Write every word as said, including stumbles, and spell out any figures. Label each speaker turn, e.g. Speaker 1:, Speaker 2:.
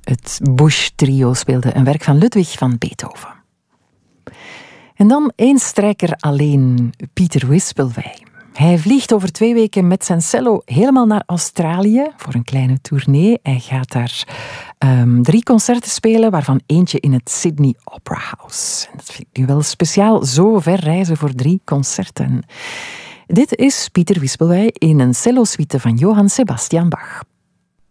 Speaker 1: Het Busch Trio speelde een werk van Ludwig van Beethoven. En dan één strijker alleen, Pieter Wispelwey. Hij vliegt over twee weken met zijn cello helemaal naar Australië voor een kleine tournee. Hij gaat daar um, drie concerten spelen, waarvan eentje in het Sydney Opera House. En dat vind ik nu wel speciaal, zo ver reizen voor drie concerten. Dit is Pieter Wispelwey in een cello-suite van Johann Sebastian Bach.